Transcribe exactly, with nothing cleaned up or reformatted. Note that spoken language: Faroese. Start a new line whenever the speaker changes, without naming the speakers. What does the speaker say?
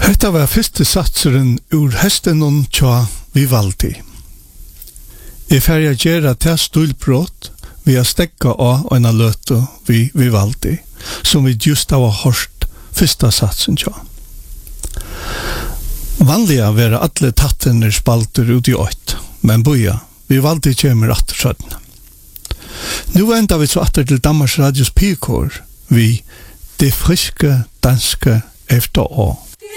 Hetta var fyrste satseren ur hesten tja Vivaldi. Jeg færja gjerra til stulbrott vi har stekka av en løte vi Vivaldi, som vi just har hørt fyrsta satsen tja. Vanliga vera alle tattener spalter ut i ått, men boja, Vivaldi kjemer atter sødden. Nu enda vi så atter til Danmarks Radios P-kår vi Det friske danske efter år.